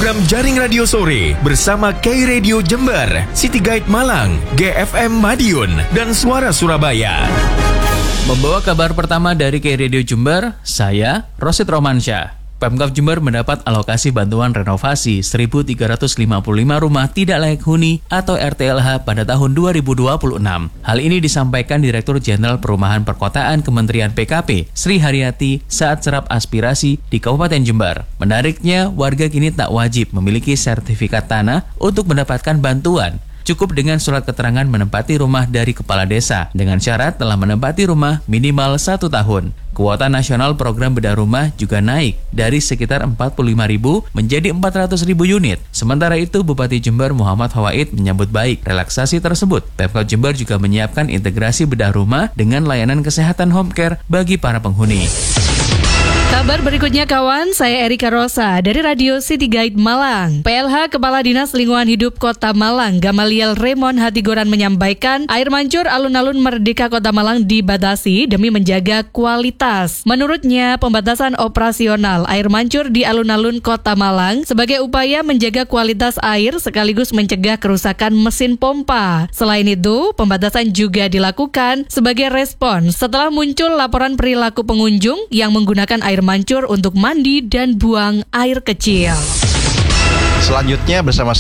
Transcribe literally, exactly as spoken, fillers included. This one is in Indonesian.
program Jaring Radio Sore bersama K Radio Jember, City Guide Malang, G F M Madiun, dan Suara Surabaya. Membawa kabar pertama dari K Radio Jember, saya Rosid Romansyah. Pemkab Jember mendapat alokasi bantuan renovasi seribu tiga ratus lima puluh lima rumah tidak layak huni atau R T L H pada tahun dua ribu dua puluh enam. Hal ini disampaikan Direktur Jenderal Perumahan Perkotaan Kementerian P K P, Sri Haryati, saat serap aspirasi di Kabupaten Jember. Menariknya, warga kini tak wajib memiliki sertifikat tanah untuk mendapatkan bantuan. Cukup dengan surat keterangan menempati rumah dari kepala desa, dengan syarat telah menempati rumah minimal satu tahun. Kuota nasional program bedah rumah juga naik dari sekitar empat puluh lima ribu menjadi empat ratus ribu unit. Sementara itu, Bupati Jember Muhammad Hawaid menyambut baik relaksasi tersebut. Pemkab Jember juga menyiapkan integrasi bedah rumah dengan layanan kesehatan home care bagi para penghuni. Kabar berikutnya kawan, saya Erika Rosa dari Radio City Guide Malang. P L H Kepala Dinas Lingkungan Hidup Kota Malang, Gamaliel Raymond Hatigoran menyampaikan, air mancur alun-alun Merdeka Kota Malang dibatasi demi menjaga kualitas. Menurutnya, pembatasan operasional air mancur di alun-alun Kota Malang sebagai upaya menjaga kualitas air sekaligus mencegah kerusakan mesin pompa. Selain itu, pembatasan juga dilakukan sebagai respon setelah muncul laporan perilaku pengunjung yang menggunakan air mancur untuk mandi dan buang air kecil. Selanjutnya bersama